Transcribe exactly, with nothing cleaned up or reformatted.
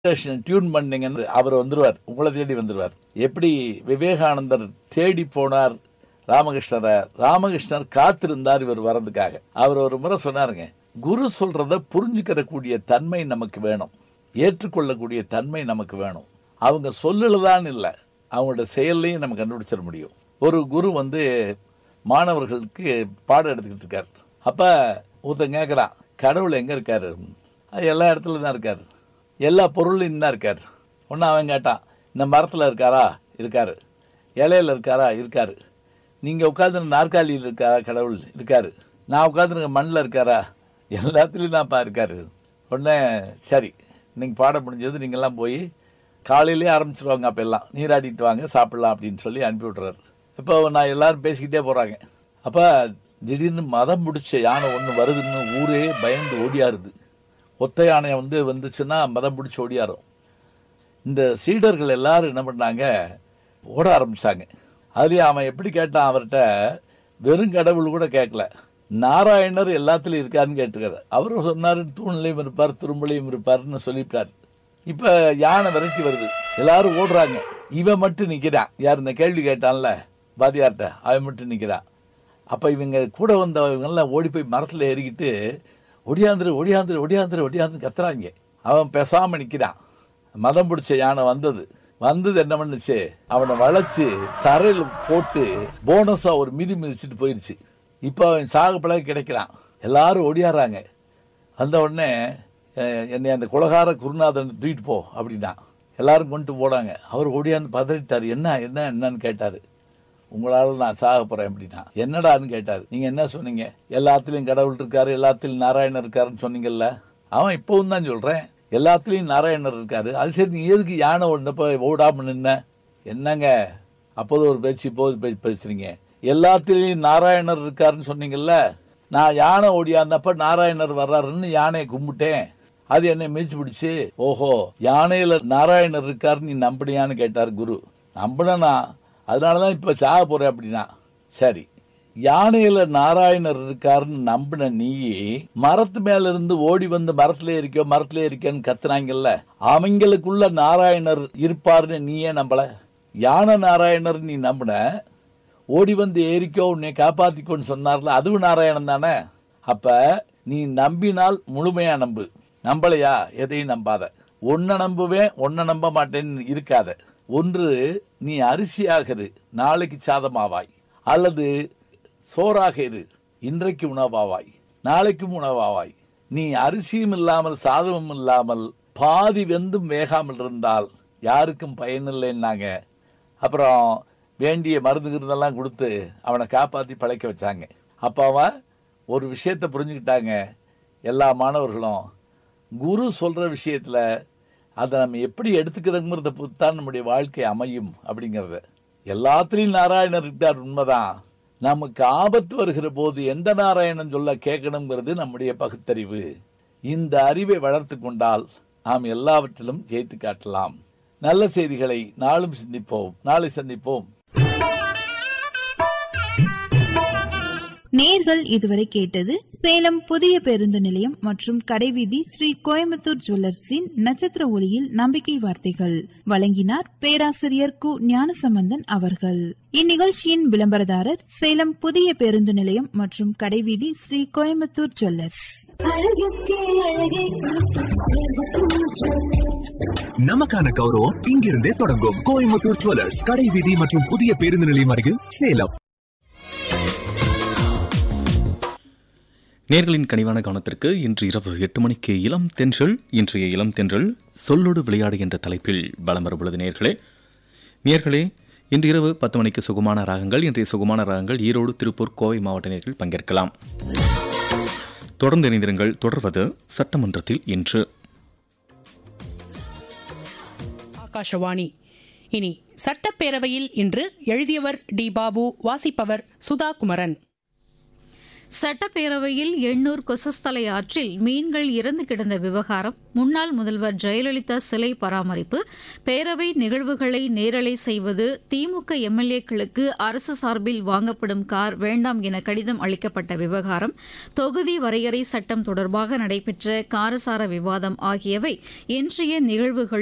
Tune பண்ணீங்கன்னு அவர் வந்துருவார், உங்களை தேடி வந்துருவார். எப்படி விவேகானந்தர் தேடி போனார் ராமகிருஷ்ணரை, ராமகிருஷ்ணர் காத்திருந்தார் இவர் வர்றதுக்காக. அவர் ஒரு முறை சொன்னாருங்க, குரு சொல்றத புரிஞ்சுக்கிறக்கூடிய தன்மை நமக்கு வேணும், ஏற்றுக்கொள்ளக்கூடிய தன்மை நமக்கு வேணும். அவங்க சொல்லலதான் இல்லை, அவங்களோட செயல்லையும் நம்ம கண்டுபிடிச்சிட முடியும். ஒரு குரு வந்து மாணவர்களுக்கு பாடம் எடுத்துக்கிட்டு இருக்கார். அப்ப ஒருத்தன் கேட்குறான், கடவுள் எங்க இருக்காரு? எல்லா இடத்துல தான் இருக்காரு, எல்லா பொருளையும் தான் இருக்கார். ஒன்று அவன் கேட்டான், இந்த மரத்தில் இருக்காரா? இருக்காரு. இலையில இருக்காரா? இருக்காரு. நீங்கள் உட்காந்துருக்க நாற்காலியில் இருக்காரா? கடவுள் இருக்காரு. நான் உட்காந்துருக்க மண்ணில் இருக்காரா? எல்லாத்துலேயும் தான்ப்பா இருக்காரு. உடனே சரி, நீங்கள் பாடம் முடிஞ்சது நீங்கள்லாம் போய் காலையிலே ஆரம்பிச்சிருவாங்க, அப்போ எல்லாம் நீராடிட்டு வாங்க, சாப்பிட்லாம் அப்படின்னு சொல்லி அனுப்பி விட்றாரு. இப்போ நான் எல்லாரும் பேசிக்கிட்டே போகிறாங்க. அப்போ திடீர்னு மதம் பிடிச்ச யானை ஒன்று வருதுன்னு ஊரே பயந்து ஓடியாருது. ஒத்த யானை வந்து வந்துச்சுன்னா மதம் பிடிச்சி ஓடியாரும். இந்த சீடர்கள் எல்லாரும் என்ன பண்ணாங்க, ஓட ஆரம்பித்தாங்க. அதுலேயும் அவன் எப்படி கேட்டான், அவர்கிட்ட வெறும் கடவுள் கூட கேட்கல, நாராயணர் எல்லாத்துலேயும் இருக்காருன்னு கேட்டுக்காரு. அவரும் சொன்னார், தூண்லையும் இருப்பார், துரும்புலையும் இருப்பார்னு சொல்லிவிட்டார். இப்போ யானை விரட்டி வருது, எல்லாரும் ஓடுறாங்க. இவன் மட்டும் நிற்கிறான். யார் இந்த கேள்வி கேட்டான்ல பாதியார்ட்ட, அவன் மட்டும் நிற்கிறான். அப்போ இவங்க கூட வந்தவங்கெல்லாம் ஓடி போய் மரத்தில் ஏறிக்கிட்டு ஒடியாந்துரு ஒடியாந்துரு ஒடியாந்துரு ஒடியாந்துரு கத்துறாங்க. அவன் பேசாமல் நிற்கிறான். மதம் பிடிச்ச யானை வந்தது வந்தது என்ன பண்ணுச்சு, அவனை வளைச்சு தரையில் போட்டு போனஸா ஒரு மிதி மிதிச்சுட்டு போயிடுச்சு. இப்போ அவன் சாக பழக கிடைக்கிறான். எல்லாரும் ஒடியாடுறாங்க. வந்த உடனே என்னை அந்த குலகார குருநாதன் தூக்கிட்டு போ அப்படின்னா எல்லாரும் கொண்டு போடாங்க. அவர் ஒடியாந்து பதறிட்டார். என்ன என்ன என்னன்னு கேட்டார். உங்களால் நான் சாக போகிறேன் அப்படின்னா. என்னடான்னு கேட்டார். நீங்கள் என்ன சொன்னீங்க, எல்லாத்துலேயும் கடவுள் இருக்காரு, எல்லாத்துலேயும் நாராயணர் இருக்காருன்னு சொன்னீங்கல்ல. அவன் இப்போவும் தான் சொல்கிறேன், எல்லாத்துலேயும் நாராயணர் இருக்காரு. அது சரி, நீ எதுக்கு யானை ஒன்றப்போ ஓடாமல் நின்ன? என்னங்க அப்போது ஒரு பேச்சு, இப்போது பேச்சு பேசுகிறீங்க. எல்லாத்துலேயும் நாராயணர் இருக்காருன்னு சொன்னீங்கல்ல. நான் யானை ஓடியாந்தப்ப நாராயணர் வர்றாருன்னு யானையை கும்பிட்டேன், அது என்னை மிதிச்சு பிடிச்சி. ஓஹோ, யானையில் நாராயணர் இருக்காருன்னு நீ நம்பினியான்னு கேட்டார் குரு. நம்பினா, அதனால தான் இப்போ சாக போகிறேன் அப்படின்னா. சரி, யானையில் நாராயணர் இருக்காருன்னு நம்பின நீ மரத்து மேல இருந்து ஓடி வந்து மரத்துல இருக்கோ மரத்துல இருக்கேன்னு கத்துனாங்கல்ல, அவங்களுக்குள்ள நாராயணர் இருப்பாருன்னு நீயே நம்பல. யானை நாராயணர் நீ நம்பின, ஓடி வந்து ஏறிக்கோ உன்னை காப்பாத்திக்கோன்னு சொன்னார்ல, அதுவும் நாராயணன் தானே. அப்ப நீ நம்பினால் முழுமையா நம்பு, நம்பலையா எதையும் நம்பாத. ஒன்ன நம்புவேன் ஒன்ன நம்ப மாட்டேன்னு இருக்காத. ஒன்று, நீ அரிசியாக இரு, நாளைக்கு சாதமாவாய். அல்லது சோறாக இரு, இன்றைக்கு உணவாவாய், நாளைக்கும் உணவாவாய். நீ அரிசியும் இல்லாமல் சாதமும் இல்லாமல் பாதி வெந்தும் வேகாமல் இருந்தால் யாருக்கும் பயனில்லைன்னாங்க. அப்புறம் வேண்டிய மருந்துகிறதெல்லாம் கொடுத்து அவனை காப்பாற்றி பழைக்க வச்சாங்க. அப்போ அவன் ஒரு விஷயத்தை புரிஞ்சுக்கிட்டாங்க எல்லா மாணவர்களும். குரு சொல்கிற விஷயத்தில் அதை நம்ம எப்படி எடுத்துக்கிறதுங்கிறத பொறுத்தான் நம்முடைய வாழ்க்கை அமையும் அப்படிங்கிறத. எல்லாத்துலேயும் நாராயணர் இருக்கார், உண்மைதான். நமக்கு ஆபத்து வருகிற போது எந்த நாராயணன் சொல்ல கேட்கணுங்கிறது நம்முடைய பகுத்தறிவு. இந்த அறிவை வளர்த்து கொண்டால் நாம் எல்லாவற்றிலும் ஜெயித்து காட்டலாம். நல்ல செய்திகளை நாளும் சிந்திப்போம். நாளை சந்திப்போம். நேர்கள் இதுவரை கேட்டது சேலம் புதிய பேருந்து நிலையம் மற்றும் கடைவீதி ஸ்ரீ கோயம்புத்தூர் ஜுவல்லர்ஸின் நட்சத்திர ஒளியில் நம்பிக்கை வார்த்தைகள். வழங்கினார் பேராசிரியர் கு ஞானசம்பந்தன் அவர்கள். இந்நிகழ்ச்சியின் விளம்பரதாரர் சேலம் புதிய பேருந்து நிலையம் மற்றும் கடைவீதி ஸ்ரீ கோயம்புத்தூர் ஜுவல்லர்ஸ். நமக்கான கௌரவம் இங்கிருந்தே தொடங்கும். கோயம்புத்தூர் ஜுவல்லர்ஸ், கடைவீதி மற்றும் புதிய பேருந்து நிலையம் அருகில், சேலம். நேர்களின் கனிவான கவனத்திற்கு இன்று இரவு எட்டு மணிக்கு இளம் தென்றல். இன்றைய இளம் தென்றல் சொல்லோடு விளையாடு என்ற தலைப்பில் பலம் வரப்பொழுது. நேர்களே நேர்களே இன்று இரவு பத்து மணிக்கு சுகுமான ராகங்கள். இன்றைய சுகுமான ராகங்கள் ஈரோடு, திருப்பூர், கோவை மாவட்ட நேர்கள் பங்கேற்கலாம். தொடர்ந்து இணைந்திருங்கள். தொடர்வது சட்டமன்றத்தில் இன்று. ஆகாஷவாணி. இனி சட்டப்பேரவையில் இன்று எழுதியவர் டி பாபு, வாசிப்பவர் சுதா குமரன். சட்டப்பேரவையில் எண்ணூர் கொசஸ்தலை ஆற்றில் மீன்கள் இறந்து கிடந்த விவகாரம், முன்னாள் முதல்வர் ஜெயலலிதா சிலை பராமரிப்பு, பேரவை நிகழ்வுகளை நேரலை செய்வது, திமுக எம்எல்ஏக்களுக்கு அரசு சார்பில் வாங்கப்படும் கார் வேண்டாம் என கடிதம் அளிக்கப்பட்ட விவகாரம், தொகுதி வரையறை சட்டம் தொடர்பாக நடைபெற்ற காரசார விவாதம் ஆகியவை இன்றைய நிகழ்வுகள்